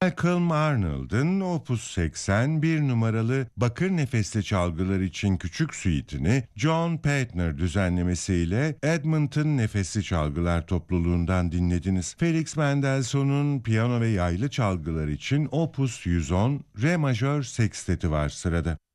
Malcolm Arnold'un Opus 80 bir numaralı bakır nefesli çalgılar için küçük suite'ini John Peitner düzenlemesiyle Edmonton Nefesli Çalgılar topluluğundan dinlediniz. Felix Mendelssohn'un piyano ve yaylı çalgılar için Opus 110 Re majör seksteti var sırada.